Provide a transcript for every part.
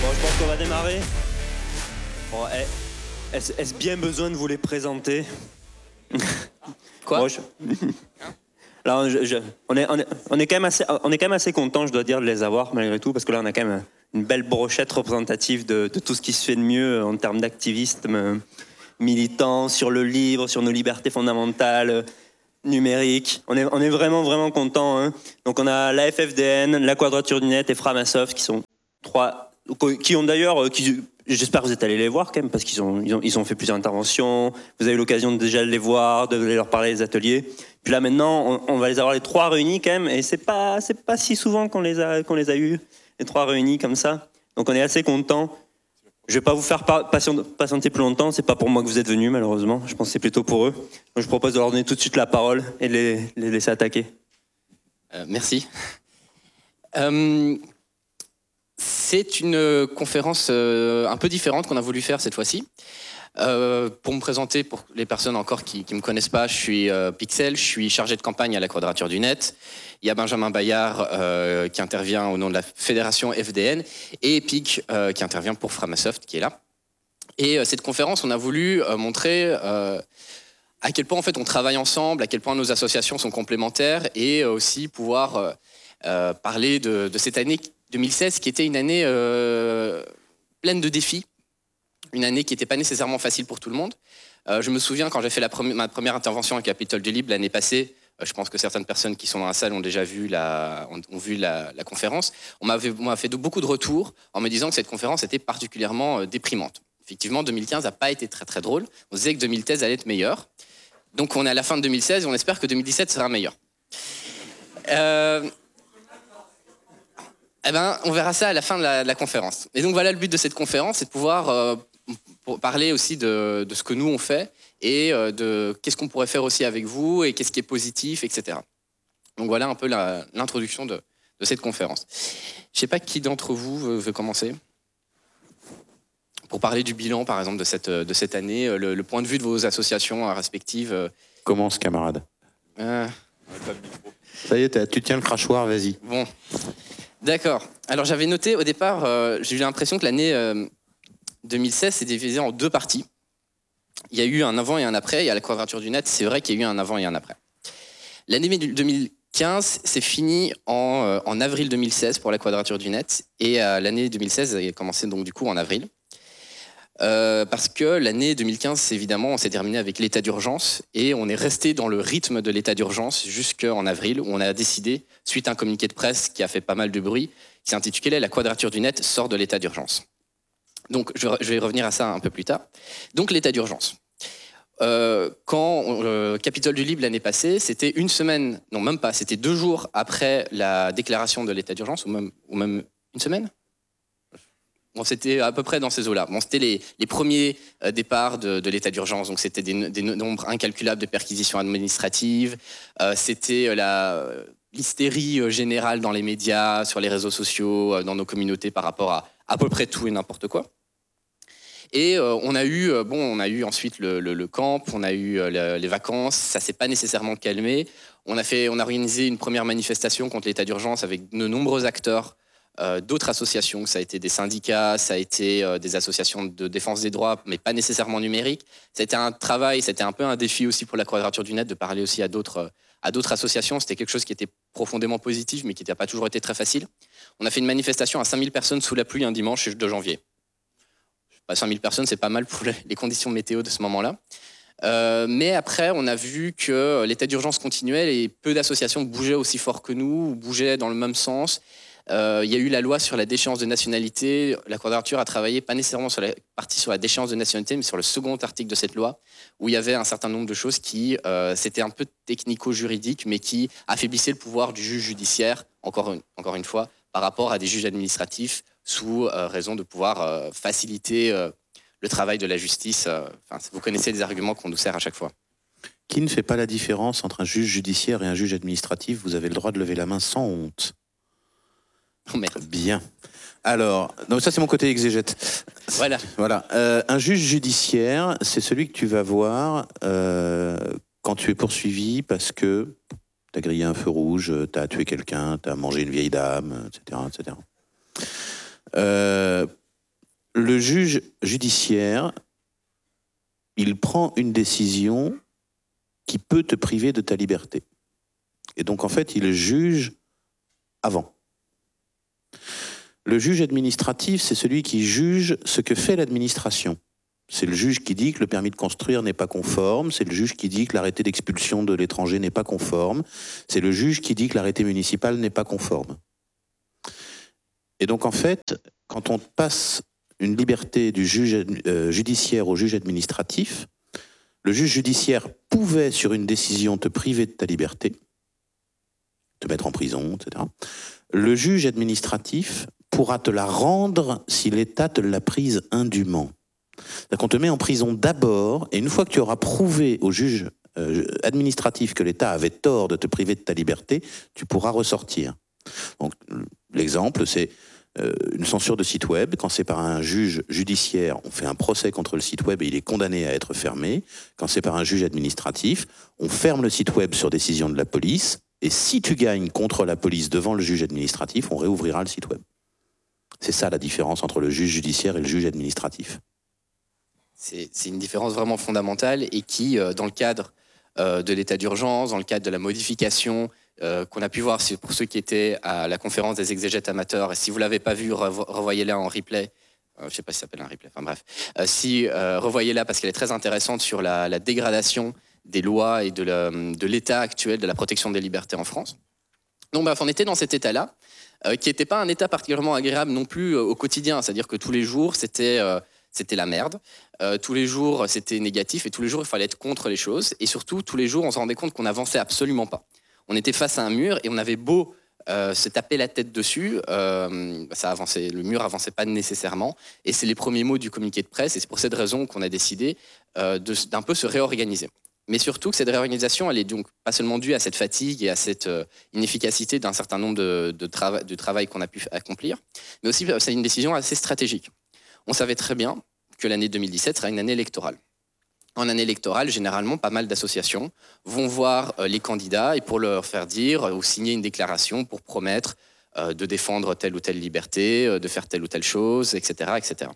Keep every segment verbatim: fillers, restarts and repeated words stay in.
Bon, je pense qu'on va démarrer. Bon, eh, est-ce, est-ce bien besoin de vous les présenter? Quoi? Bon, je... Là, je, je, on, est, on, est, on, est quand même assez, on est quand même assez content, je dois dire, de les avoir malgré tout, parce que là, on a quand même une belle brochette représentative de, de tout ce qui se fait de mieux en termes d'activisme militant sur le livre, sur nos libertés fondamentales, numériques. On est, on est vraiment, vraiment content. Hein. Donc, on a la F F D N, la Quadrature du Net et Framasoft, qui sont trois, qui ont d'ailleurs, qui, j'espère que vous êtes allés les voir quand même, parce qu'ils ont, ils ont, ils ont fait plusieurs interventions. Vous avez eu l'occasion de déjà les voir, de leur parler des ateliers. Puis là, maintenant, on, on va les avoir les trois réunis quand même, et c'est pas, c'est pas si souvent qu'on les a, qu'on les a eus, les trois réunis comme ça. Donc, on est assez contents. Je vais pas vous faire patienter plus longtemps, c'est pas pour moi que vous êtes venus malheureusement, je pense que c'est plutôt pour eux. Donc je propose de leur donner tout de suite la parole et de les, les laisser attaquer. Euh, merci. Euh, c'est une conférence euh, un peu différente qu'on a voulu faire cette fois-ci. Euh, pour me présenter, pour les personnes encore qui ne me connaissent pas, je suis euh, Pixel, je suis chargé de campagne à la Quadrature du Net. Il y a Benjamin Bayard euh, qui intervient au nom de la fédération F D N et Epic euh, qui intervient pour Framasoft qui est là. Et euh, cette conférence, on a voulu euh, montrer euh, à quel point en fait on travaille ensemble, à quel point nos associations sont complémentaires et euh, aussi pouvoir euh, euh, parler de, de cette année deux mille seize qui était une année euh, pleine de défis. Une année qui n'était pas nécessairement facile pour tout le monde. Euh, je me souviens quand j'ai fait la première, ma première intervention à Capitole du Libre l'année passée, euh, je pense que certaines personnes qui sont dans la salle ont déjà vu la, ont, ont vu la, la conférence. On m'avait, on m'a fait de, beaucoup de retours en me disant que cette conférence était particulièrement euh, déprimante. Effectivement, deux mille quinze n'a pas été très très drôle. On disait que deux mille seize allait être meilleur. Donc on est à la fin de deux mille seize et on espère que deux mille dix-sept sera meilleur. Euh, eh ben, on verra ça à la fin de la, de la conférence. Et donc voilà le but de cette conférence, c'est de pouvoir euh, pour parler aussi de, de ce que nous on fait et de qu'est-ce qu'on pourrait faire aussi avec vous et qu'est-ce qui est positif, et cetera. Donc voilà un peu la, l'introduction de, de cette conférence. Je ne sais pas qui d'entre vous veut, veut commencer pour parler du bilan, par exemple, de cette, de cette année, le, le point de vue de vos associations respectives. Commence, camarade. Euh... Ça y est, tu tiens le crachoir, vas-y. Bon, d'accord. Alors j'avais noté au départ, euh, j'ai eu l'impression que l'année euh, deux mille seize s'est divisée en deux parties. Il y a eu un avant et un après, et à la Quadrature du Net, c'est vrai qu'il y a eu un avant et un après. L'année deux mille quinze s'est finie en, euh, en avril deux mille seize pour la Quadrature du Net, et euh, l'année deux mille seize a commencé donc du coup en avril. Euh, parce que l'année deux mille quinze, évidemment, on s'est terminé avec l'état d'urgence, et on est resté dans le rythme de l'état d'urgence jusqu'en avril, où on a décidé, suite à un communiqué de presse qui a fait pas mal de bruit, qui s'intitulait « La Quadrature du Net sort de l'état d'urgence ». Donc, je vais revenir à ça un peu plus tard. Donc, l'état d'urgence. Euh, quand le Capitole du Libre l'année passée, c'était une semaine, non même pas, c'était deux jours après la déclaration de l'état d'urgence, ou même, ou même une semaine. Bon, c'était à peu près dans ces eaux-là. Bon, c'était les, les premiers départs de, de l'état d'urgence, donc c'était des, des nombres incalculables de perquisitions administratives, euh, c'était la... l'hystérie générale dans les médias, sur les réseaux sociaux, dans nos communautés par rapport à à peu près tout et n'importe quoi. Et euh, on a eu, euh, bon, on a eu ensuite le, le, le camp, on a eu euh, le, les vacances, ça s'est pas nécessairement calmé. On a fait, on a organisé une première manifestation contre l'état d'urgence avec de nombreux acteurs, euh, d'autres associations. Ça a été des syndicats, ça a été euh, des associations de défense des droits, mais pas nécessairement numériques. C'était un travail, c'était un peu un défi aussi pour la Quadrature du Net de parler aussi à d'autres, à d'autres associations. C'était quelque chose qui était profondément positif, mais qui n'a pas toujours été très facile. On a fait une manifestation à cinq mille personnes sous la pluie un dimanche de janvier. cinq mille personnes, c'est pas mal pour les conditions météo de ce moment-là. Euh, mais après, on a vu que l'état d'urgence continuait et peu d'associations bougeaient aussi fort que nous, ou bougeaient dans le même sens. Euh, il y a eu la loi sur la déchéance de nationalité. La Quadrature a travaillé pas nécessairement sur la partie sur la déchéance de nationalité, mais sur le second article de cette loi, où il y avait un certain nombre de choses qui, euh, c'était un peu technico-juridique, mais qui affaiblissaient le pouvoir du juge judiciaire, encore une, encore une fois, par rapport à des juges administratifs, sous euh, raison de pouvoir euh, faciliter euh, le travail de la justice. Euh, vous connaissez les arguments qu'on nous sert à chaque fois. Qui ne fait pas la différence entre un juge judiciaire et un juge administratif? Vous avez le droit de lever la main sans honte. Oh merde. Bien. Alors, donc ça c'est mon côté exégète. Voilà. Voilà. Euh, un juge judiciaire, c'est celui que tu vas voir euh, quand tu es poursuivi parce que tu as grillé un feu rouge, tu as tué quelqu'un, tu as mangé une vieille dame, et cetera et cetera. Euh, le juge judiciaire, il prend une décision qui peut te priver de ta liberté. Et donc, en fait, il juge avant. Le juge administratif, c'est celui qui juge ce que fait l'administration. C'est le juge qui dit que le permis de construire n'est pas conforme, c'est le juge qui dit que l'arrêté d'expulsion de l'étranger n'est pas conforme, c'est le juge qui dit que l'arrêté municipal n'est pas conforme. Et donc, en fait, quand on passe une liberté du juge euh, judiciaire au juge administratif, le juge judiciaire pouvait, sur une décision, te priver de ta liberté, te mettre en prison, et cetera. Le juge administratif pourra te la rendre si l'État te l'a prise indûment. C'est-à-dire qu'on te met en prison d'abord, et une fois que tu auras prouvé au juge euh, administratif que l'État avait tort de te priver de ta liberté, tu pourras ressortir. Donc, l'exemple, c'est euh, une censure de site web. Quand c'est par un juge judiciaire, on fait un procès contre le site web et il est condamné à être fermé. Quand c'est par un juge administratif, on ferme le site web sur décision de la police, et si tu gagnes contre la police devant le juge administratif, on réouvrira le site web. C'est ça la différence entre le juge judiciaire et le juge administratif. C'est une différence vraiment fondamentale et qui, euh, dans le cadre euh, de l'état d'urgence, dans le cadre de la modification euh, qu'on a pu voir pour ceux qui étaient à la conférence des exégètes amateurs, et si vous ne l'avez pas vu, revo revoyez-la en replay. Euh, je ne sais pas si ça s'appelle un replay, enfin bref. Euh, si, euh, revoyez-la parce qu'elle est très intéressante sur la, la dégradation des lois et de l'état actuel de la protection des libertés en France. Donc bref, on était dans cet état-là, euh, qui n'était pas un état particulièrement agréable non plus euh, au quotidien, c'est-à-dire que tous les jours, c'était... Euh, C'était la merde. Euh, tous les jours, c'était négatif et tous les jours, il fallait être contre les choses. Et surtout, tous les jours, on se rendait compte qu'on n'avançait absolument pas. On était face à un mur et on avait beau euh, se taper la tête dessus, euh, ça avançait, le mur avançait pas nécessairement. Et c'est les premiers mots du communiqué de presse. Et c'est pour cette raison qu'on a décidé euh, d'un peu se réorganiser. Mais surtout que cette réorganisation, elle est donc pas seulement due à cette fatigue et à cette euh, inefficacité d'un certain nombre de, de, trava de travail qu'on a pu accomplir, mais aussi c'est une décision assez stratégique. On savait très bien que l'année deux mille dix-sept sera une année électorale. En année électorale, généralement, pas mal d'associations vont voir les candidats et pour leur faire dire ou signer une déclaration pour promettre de défendre telle ou telle liberté, de faire telle ou telle chose, et cetera, et cetera.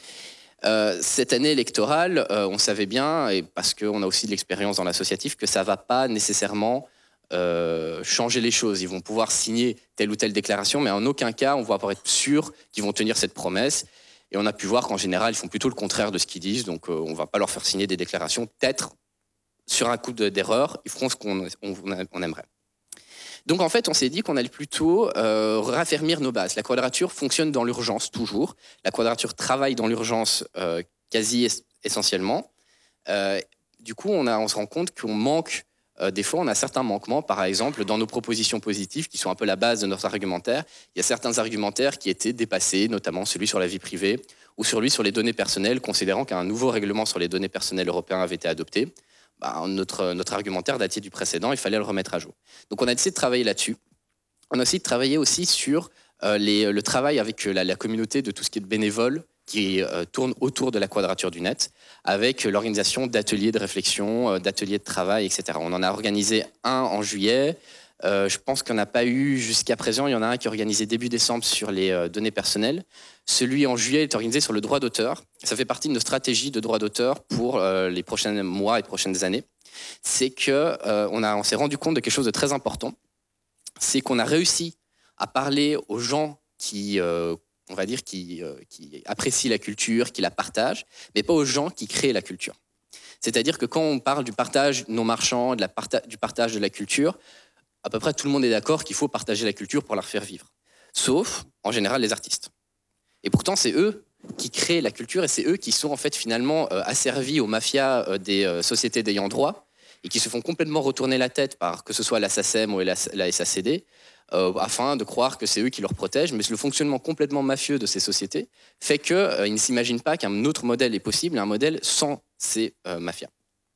Euh, cette année électorale, euh, on savait bien, et parce qu'on a aussi de l'expérience dans l'associatif, que ça ne va pas nécessairement euh, changer les choses. Ils vont pouvoir signer telle ou telle déclaration, mais en aucun cas, on va pouvoir être sûr qu'ils vont tenir cette promesse. Et on a pu voir qu'en général, ils font plutôt le contraire de ce qu'ils disent. Donc, euh, on ne va pas leur faire signer des déclarations. Peut-être, sur un coup d'erreur, ils feront ce qu'on on, on aimerait. Donc, en fait, on s'est dit qu'on allait plutôt euh, raffermir nos bases. La quadrature fonctionne dans l'urgence, toujours. La quadrature travaille dans l'urgence euh, quasi essentiellement. Euh, du coup, on, a, on se rend compte qu'on manque... Euh, des fois, on a certains manquements, par exemple, dans nos propositions positives, qui sont un peu la base de notre argumentaire. Il y a certains argumentaires qui étaient dépassés, notamment celui sur la vie privée ou celui sur les données personnelles, considérant qu'un nouveau règlement sur les données personnelles européen avait été adopté. Bah, notre, notre argumentaire datait du précédent, il fallait le remettre à jour. Donc on a essayé de travailler là-dessus. On a aussi travaillé aussi sur euh, les, le travail avec la, la communauté de tout ce qui est de bénévoles, qui euh, tourne autour de la quadrature du net, avec l'organisation d'ateliers de réflexion, euh, d'ateliers de travail, et cetera. On en a organisé un en juillet. Euh, je pense qu'on n'a pas eu jusqu'à présent. Il y en a un qui est organisé début décembre sur les euh, données personnelles. Celui en juillet est organisé sur le droit d'auteur. Ça fait partie de nos stratégies de droit d'auteur pour euh, les prochains mois et prochaines années. C'est qu'on euh, on s'est rendu compte de quelque chose de très important. C'est qu'on a réussi à parler aux gens qui... Euh, on va dire, qui, euh, qui apprécient la culture, qui la partagent, mais pas aux gens qui créent la culture. C'est-à-dire que quand on parle du partage non marchand, de la parta du partage de la culture, à peu près tout le monde est d'accord qu'il faut partager la culture pour la faire vivre. Sauf, en général, les artistes. Et pourtant, c'est eux qui créent la culture et c'est eux qui sont en fait finalement euh, asservis aux mafias euh, des euh, sociétés d'ayant droit et qui se font complètement retourner la tête par que ce soit la S A C E M ou la, la S A C D, Euh, afin de croire que c'est eux qui leur protègent, mais le fonctionnement complètement mafieux de ces sociétés fait qu'ils euh, ne s'imaginent pas qu'un autre modèle est possible, un modèle sans ces euh, mafias.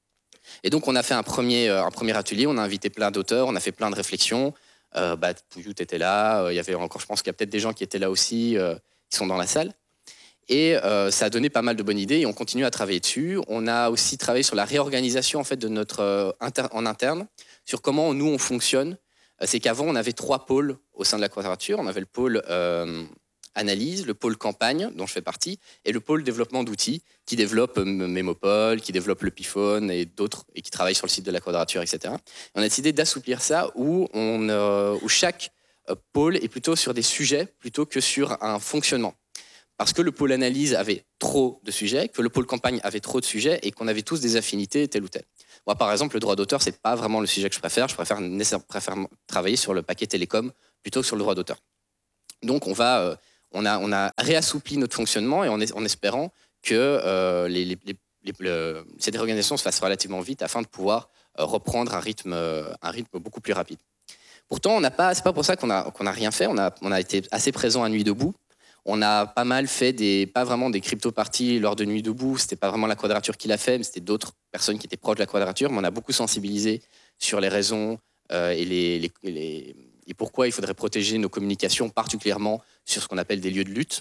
Et donc on a fait un premier, euh, un premier atelier, on a invité plein d'auteurs, on a fait plein de réflexions, euh, bah, Pouyout était là, il euh, y avait encore, je pense qu'il y a peut-être des gens qui étaient là aussi, euh, qui sont dans la salle, et euh, ça a donné pas mal de bonnes idées et on continue à travailler dessus. On a aussi travaillé sur la réorganisation en fait, de notre, euh, inter en interne, sur comment nous on fonctionne. C'est qu'avant, on avait trois pôles au sein de la quadrature. On avait le pôle euh, analyse, le pôle campagne, dont je fais partie, et le pôle développement d'outils, qui développe Memopol, qui développe le Pifone et d'autres, et qui travaille sur le site de la Quadrature, et cetera. Et on a décidé d'assouplir ça, où, on, euh, où chaque pôle est plutôt sur des sujets, plutôt que sur un fonctionnement. Parce que le pôle analyse avait trop de sujets, que le pôle campagne avait trop de sujets, et qu'on avait tous des affinités, tel ou tel. Moi, par exemple, le droit d'auteur, c'est pas vraiment le sujet que je préfère. Je préfère, préfère travailler sur le paquet télécom plutôt que sur le droit d'auteur. Donc, on, va, euh, on, a, on a réassoupli notre fonctionnement et en, en espérant que euh, les, les, les, le, cette réorganisation se fasse relativement vite afin de pouvoir euh, reprendre un rythme, euh, un rythme beaucoup plus rapide. Pourtant, on n'a pas, c'est pas pour ça qu'on a, qu'on a rien fait. On a, on a été assez présent à Nuit debout. On a pas mal fait des, pas vraiment des crypto-parties lors de Nuit debout. C'était pas vraiment la Quadrature qui l'a fait, mais c'était d'autres personnes qui étaient proches de la Quadrature. Mais on a beaucoup sensibilisé sur les raisons euh, et, les, les, les, et pourquoi il faudrait protéger nos communications, particulièrement sur ce qu'on appelle des lieux de lutte.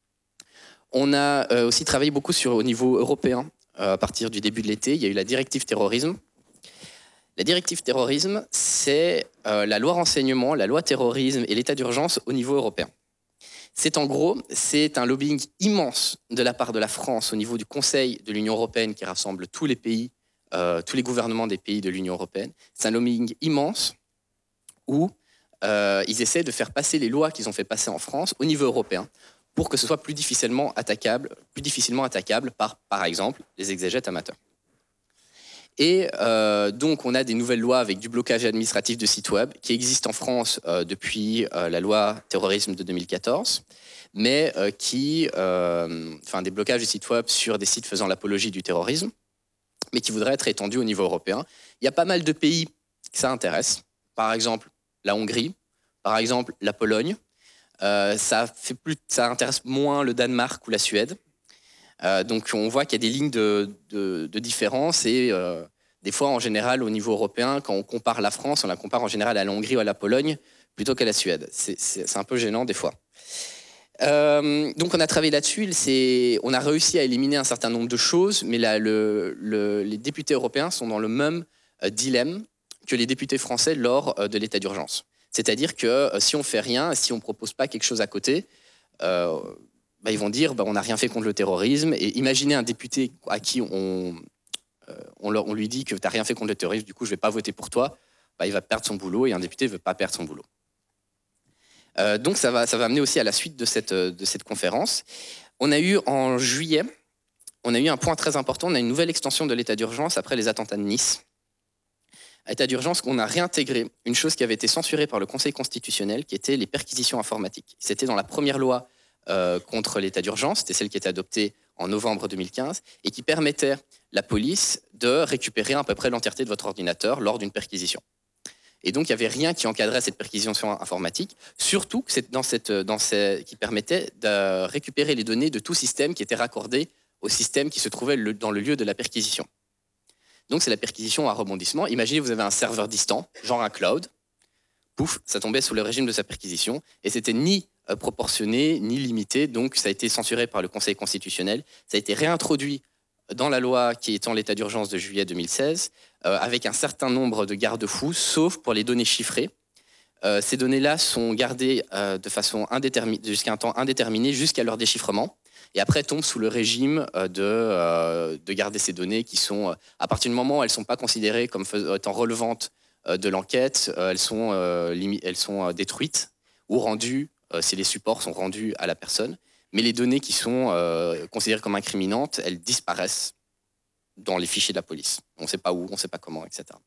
On a euh, aussi travaillé beaucoup sur, au niveau européen. Euh, à partir du début de l'été, il y a eu la directive terrorisme. La directive terrorisme, c'est euh, la loi renseignement, la loi terrorisme et l'état d'urgence au niveau européen. C'est en gros, c'est un lobbying immense de la part de la France au niveau du Conseil de l'Union européenne qui rassemble tous les pays, euh, tous les gouvernements des pays de l'Union européenne. C'est un lobbying immense où euh, ils essaient de faire passer les lois qu'ils ont fait passer en France au niveau européen pour que ce soit plus difficilement attaquable, plus difficilement attaquable par, par exemple, les exégètes amateurs. Et euh, donc, on a des nouvelles lois avec du blocage administratif de sites web qui existent en France euh, depuis euh, la loi terrorisme de deux mille quatorze, mais euh, qui, euh, enfin, des blocages de sites web sur des sites faisant l'apologie du terrorisme, mais qui voudraient être étendus au niveau européen. Il y a pas mal de pays que ça intéresse. Par exemple, la Hongrie, par exemple, la Pologne. Euh, ça fait plus, ça intéresse moins le Danemark ou la Suède. Euh, donc on voit qu'il y a des lignes de, de, de différence et euh, des fois en général au niveau européen, quand on compare la France, on la compare en général à la Hongrie ou à la Pologne plutôt qu'à la Suède. C'est, c'est, c'est un peu gênant des fois. Euh, donc on a travaillé là-dessus, c'est, on a réussi à éliminer un certain nombre de choses, mais là, le, le, les députés européens sont dans le même euh, dilemme que les députés français lors euh, de l'état d'urgence. C'est-à-dire que euh, si on ne fait rien, si on ne propose pas quelque chose à côté, euh, bah, ils vont dire bah, on n'a rien fait contre le terrorisme. Et imaginez un député à qui on, euh, on, leur, on lui dit que tu n'as rien fait contre le terrorisme, du coup je ne vais pas voter pour toi, bah, il va perdre son boulot et un député ne veut pas perdre son boulot. Euh, donc ça va, ça va amener aussi à la suite de cette, de cette conférence. On a eu en juillet, on a eu un point très important, on a une nouvelle extension de l'état d'urgence après les attentats de Nice. À l'état d'urgence, on a réintégré une chose qui avait été censurée par le Conseil constitutionnel, qui était les perquisitions informatiques. C'était dans la première loi euh, contre l'état d'urgence, c'était celle qui était adoptée en novembre deux mille quinze, et qui permettait à la police de récupérer à peu près l'entièreté de votre ordinateur lors d'une perquisition. Et donc, il n'y avait rien qui encadrait cette perquisition informatique, surtout que c'est dans cette, dans ces, qui permettait de récupérer les données de tout système qui était raccordé au système qui se trouvait le, dans le lieu de la perquisition. Donc, c'est la perquisition à rebondissement. Imaginez, vous avez un serveur distant, genre un cloud. Pouf, ça tombait sous le régime de sa perquisition. Et c'était ni euh, proportionné, ni limité. Donc, ça a été censuré par le Conseil constitutionnel. Ça a été réintroduit dans la loi qui est en l'état d'urgence de juillet deux mille seize, euh, avec un certain nombre de garde-fous, sauf pour les données chiffrées. Euh, ces données-là sont gardées euh, de façon indéterminée, jusqu'à un temps indéterminé, jusqu'à leur déchiffrement. Et après tombent sous le régime de, euh, de garder ces données qui sont, à partir du moment où elles ne sont pas considérées comme étant relevantes de l'enquête, elles sont, euh, limi- elles sont détruites ou rendues, euh, si les supports sont rendus à la personne. Mais les données qui sont euh, considérées comme incriminantes, elles disparaissent dans les fichiers de la police. On ne sait pas où, on ne sait pas comment, et cetera.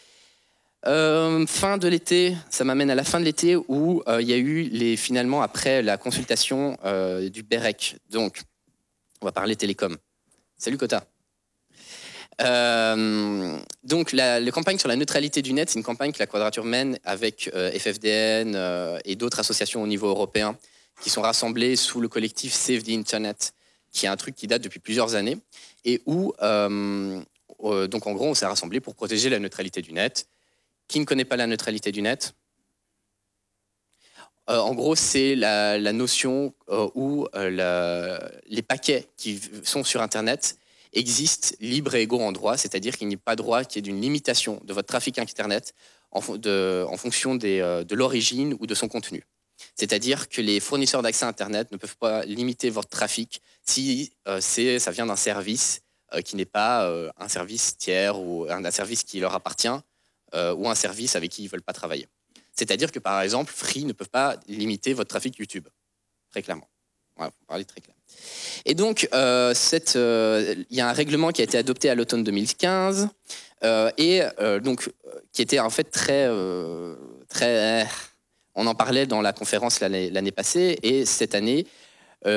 Euh, fin de l'été, ça m'amène à la fin de l'été où euh, il y a eu les, finalement après la consultation euh, du B E R E C. Donc, on va parler télécom. Salut Kota. Euh, donc la, la campagne sur la neutralité du net, c'est une campagne que la Quadrature mène avec euh, F F D N euh, et d'autres associations au niveau européen qui sont rassemblées sous le collectif Save the Internet, qui est un truc qui date depuis plusieurs années et où, euh, euh, donc en gros, on s'est rassemblés pour protéger la neutralité du net. Qui ne connaît pas la neutralité du net ? euh, En gros, c'est la, la notion euh, où euh, la, les paquets qui sont sur Internet existent libres et égaux en droit, c'est-à-dire qu'il n'y a pas droit qu'il y ait d'une limitation de votre trafic Internet en, de, en fonction des, euh, de l'origine ou de son contenu. C'est-à-dire que les fournisseurs d'accès à Internet ne peuvent pas limiter votre trafic si euh, c'est, ça vient d'un service euh, qui n'est pas euh, un service tiers ou un, un service qui leur appartient euh, ou un service avec qui ils ne veulent pas travailler. C'est-à-dire que, par exemple, Free ne peut pas limiter votre trafic YouTube, très clairement. Voilà, pour parler très clair. Et donc, euh, cette, euh, y a un règlement qui a été adopté à l'automne deux mille quinze euh, et euh, donc, qui était en fait très... Euh, très on en parlait dans la conférence l'année, l'année passée, et cette année,